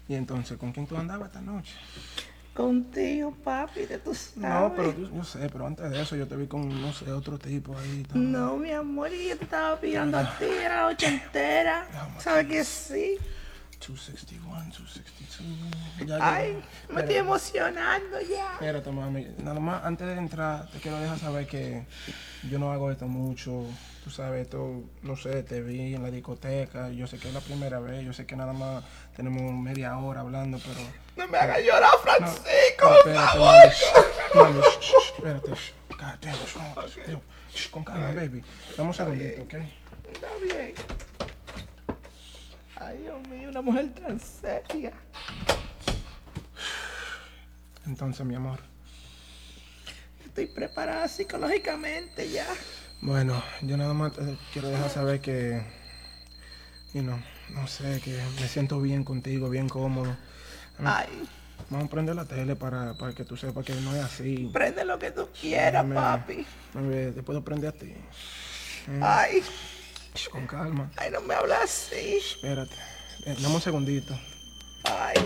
Y entonces, ¿con quién tú andabas esta noche? Contigo, papi, de tú sabes. No, pero yo sé, pero antes de eso yo te vi con, no sé, otro tipo ahí también. No, mi amor, y yo te estaba pillando a ti, era la noche entera. ¿Sabes que sí? 261, 262. Ya Ay, llegó. me estoy emocionando ya. Espérate, mami. Nada más, antes de entrar, te quiero dejar saber que yo no hago esto mucho. Tú sabes, esto, no sé, te vi en la discoteca. Yo sé que es la primera vez. Yo sé que nada más tenemos media hora hablando, pero... No me hagas llorar, Francisco, No, por espérate, favor. mami. Mami, espérate. God damn, what's wrong with this? Con calma, baby. Dame un segundito, ¿ok? Está bien. Ay, Dios mío, una mujer tan seria. Entonces, mi amor. Estoy preparada psicológicamente ya. Bueno, yo nada más te quiero dejar saber que, no sé, que me siento bien contigo, bien cómodo. Ay, Vamos a prender la tele para que tú sepas que no es así. prende lo que tú quieras, papi. Te puedo prender a ti. Ay, Con calma. ay, no me hablas así. Espérate. Dame un segundito. Ay,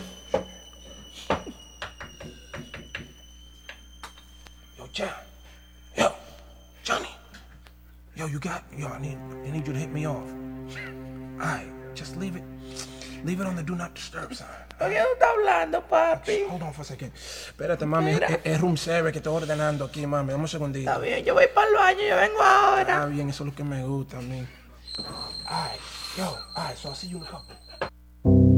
Yo, Yo, Johnny. Yo, I need you to hit me off. Alright, just leave it. Leave it on the do not disturb sign. ¿por qué no estás hablando, papi? Hold on for a second. Espérate, mami. Mira. Es room service que estoy ordenando aquí, mami. Dame un segundito. Está bien, yo voy para el baño, yo vengo ahora. Está bien, eso es lo que me gusta a mí. Alright, so I'll see you in a couple.